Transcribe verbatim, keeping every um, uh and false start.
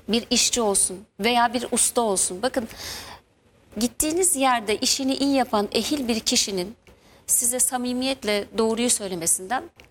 bir işçi olsun veya bir usta olsun. Bakın, gittiğiniz yerde işini iyi yapan ehil bir kişinin size samimiyetle doğruyu söylemesinden